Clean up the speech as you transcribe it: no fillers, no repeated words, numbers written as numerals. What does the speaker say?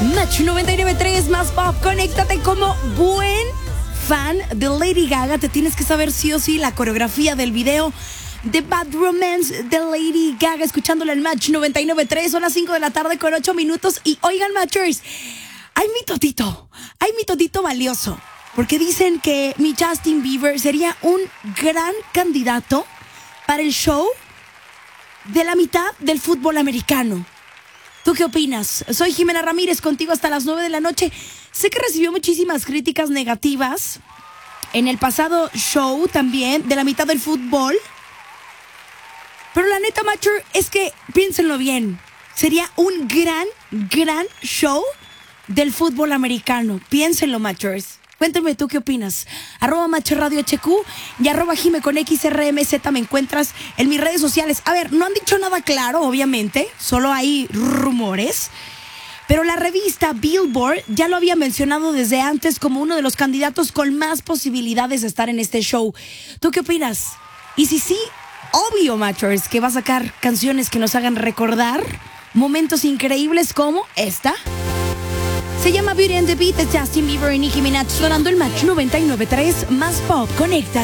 Match 99.3 más pop. Conéctate como buen fan de Lady Gaga. Te tienes que saber sí o sí la coreografía del video de Bad Romance de Lady Gaga, escuchándole al Match 99.3. Son las 5 de la tarde con 8 minutos. Y oigan, Matchers, hay mi totito valioso. Porque dicen que mi Justin Bieber sería un gran candidato para el show de la mitad del fútbol americano. ¿Tú qué opinas? Soy Jimena Ramírez, contigo hasta las 9 de la noche. Sé que recibió muchísimas críticas negativas en el pasado show también de la mitad del fútbol. Pero la neta, Matcher, es que piénsenlo bien. Sería un gran show del fútbol americano. Piénsenlo, Matchers. Cuéntame tú qué opinas. @MatcherRadioHQ y @Jime con XRMZ me encuentras en mis redes sociales. A ver, no han dicho nada claro, obviamente. Solo hay rumores. Pero la revista Billboard ya lo había mencionado desde antes como uno de los candidatos con más posibilidades de estar en este show. ¿Tú qué opinas? Y si sí, obvio, Matchers, que va a sacar canciones que nos hagan recordar momentos increíbles como esta. Se llama Beauty and the Beat de Justin Bieber y Nicki Minaj, sonando el Match 99.3 más pop. Conéctate.